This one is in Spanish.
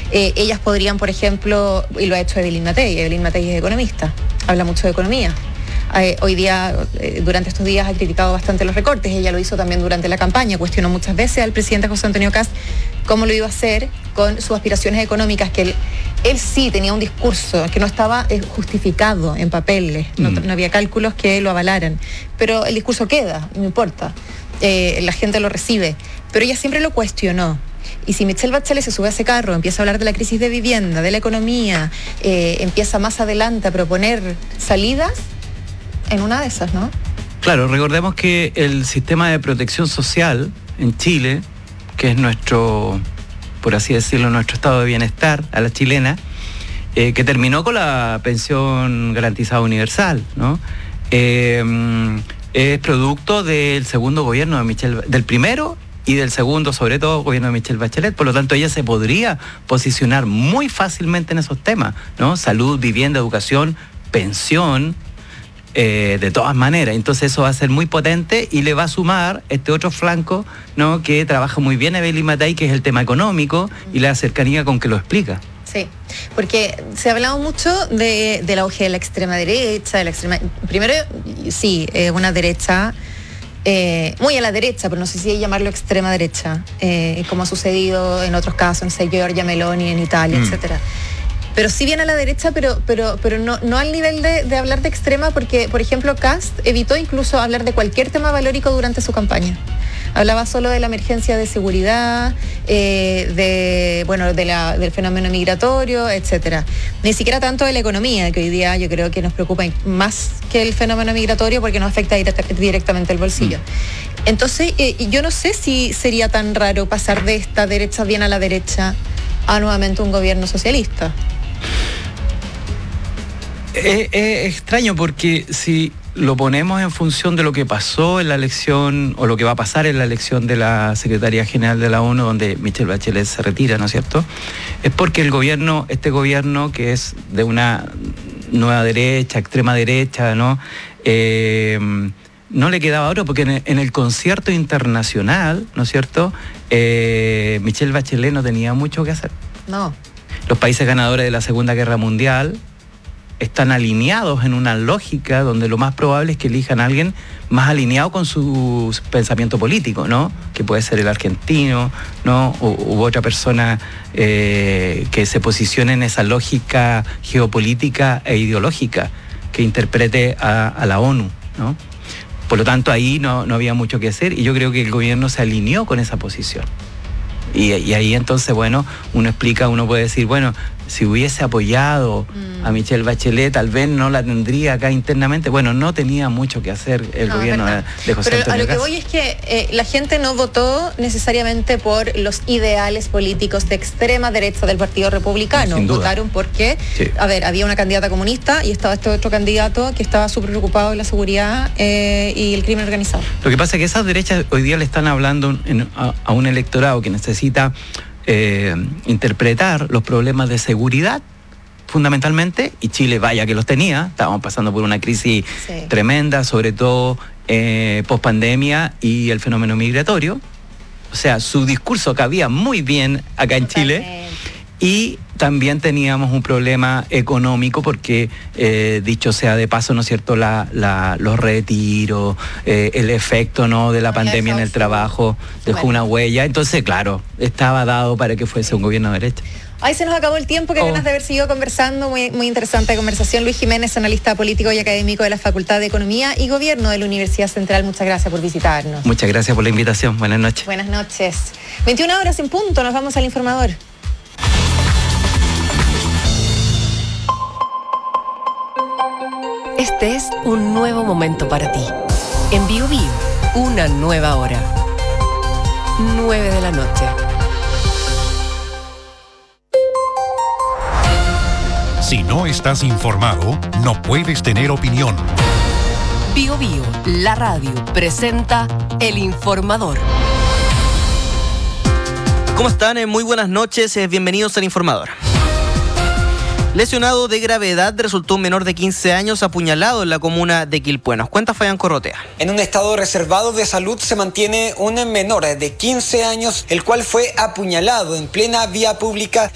Ellas podrían, por ejemplo, y lo ha hecho Evelyn Matei es economista, habla mucho de economía. Hoy día, durante estos días, ha criticado bastante los recortes. Ella lo hizo también durante la campaña, cuestionó muchas veces al presidente José Antonio Kast cómo lo iba a hacer con sus aspiraciones económicas, que él sí tenía un discurso que no estaba justificado en papeles, no había cálculos que lo avalaran, pero el discurso queda, no importa, la gente lo recibe, pero ella siempre lo cuestionó. Y si Michelle Bachelet se sube a ese carro, empieza a hablar de la crisis de vivienda, de la economía, empieza más adelante a proponer salidas, en una de esas, ¿no? Claro, recordemos que el sistema de protección social en Chile, que es nuestro, por así decirlo, nuestro estado de bienestar a la chilena, que terminó con la pensión garantizada universal, ¿no? Es producto del segundo gobierno del primero y del segundo, sobre todo, gobierno de Michelle Bachelet. Por lo tanto, ella se podría posicionar muy fácilmente en esos temas, ¿no? Salud, vivienda, educación, pensión, de todas maneras. Entonces eso va a ser muy potente y le va a sumar este otro flanco, ¿no? Que trabaja muy bien Evelyn Matei, que es el tema económico y la cercanía con que lo explica. Sí, porque se ha hablado mucho del auge de la extrema derecha, primero, sí, una derecha muy a la derecha, pero no sé si llamarlo extrema derecha, como ha sucedido en otros casos, no sé, Giorgia Meloni en Italia, etcétera. Pero sí viene a la derecha, pero no al nivel de hablar de extrema, porque, por ejemplo, Kast evitó incluso hablar de cualquier tema valórico durante su campaña. Hablaba solo de la emergencia de seguridad, del fenómeno migratorio, etcétera. Ni siquiera tanto de la economía, que hoy día yo creo que nos preocupa más que el fenómeno migratorio, porque nos afecta directamente el bolsillo. Entonces, yo no sé si sería tan raro pasar de esta derecha bien a la derecha a nuevamente un gobierno socialista. Es extraño porque si lo ponemos en función de lo que pasó en la elección o lo que va a pasar en la elección de la Secretaría General de la ONU, donde Michelle Bachelet se retira, ¿no es cierto? Es porque este gobierno que es de una nueva derecha, extrema derecha, ¿no? No le quedaba otro, porque en el concierto internacional, ¿no es cierto? Michelle Bachelet no tenía mucho que hacer. No. Los países ganadores de la Segunda Guerra Mundial están alineados en una lógica donde lo más probable es que elijan a alguien más alineado con su pensamiento político, ¿no? Que puede ser el argentino, ¿no? U otra persona que se posicione en esa lógica geopolítica e ideológica que interprete a la ONU, ¿no? Por lo tanto, ahí no había mucho que hacer y yo creo que el gobierno se alineó con esa posición. Y ahí entonces, bueno, uno puede decir, bueno, si hubiese apoyado a Michelle Bachelet, tal vez no la tendría acá internamente. Bueno, no tenía mucho que hacer el gobierno de José Antonio Kast. Pero a lo que voy es que la gente no votó necesariamente por los ideales políticos de extrema derecha del Partido Republicano. Sin duda. Votaron porque, sí, había una candidata comunista y estaba este otro candidato que estaba súper preocupado de la seguridad y el crimen organizado. Lo que pasa es que esas derechas hoy día le están hablando a un electorado que necesita interpretar los problemas de seguridad fundamentalmente, y Chile vaya que los tenía, estábamos pasando por una crisis tremenda, sobre todo post pandemia y el fenómeno migratorio. O sea, su discurso cabía muy bien acá en Chile. Y también teníamos un problema económico porque, dicho sea de paso, ¿no es cierto?, los retiros, el efecto, ¿no?, de la pandemia en el trabajo dejó una huella. Entonces, claro, estaba dado para que fuese un gobierno de derecha. Ahí se nos acabó el tiempo, que ganas de haber seguido conversando, muy, muy interesante conversación. Luis Jiménez, analista político y académico de la Facultad de Economía y Gobierno de la Universidad Central. Muchas gracias por visitarnos. Muchas gracias por la invitación. Buenas noches. Buenas noches. 21 horas en punto, nos vamos al informador. Este es un nuevo momento para ti. En Bio Bio, una nueva hora. 9 de la noche. Si no estás informado, no puedes tener opinión. Bio Bio, la radio, presenta El Informador. ¿Cómo están? Muy buenas noches, bienvenidos al Informador. Lesionado de gravedad resultó un menor de 15 años apuñalado en la comuna de Quilpué. Nos cuenta Fabián Corrotea. En un estado reservado de salud se mantiene un menor de 15 años, el cual fue apuñalado en plena vía pública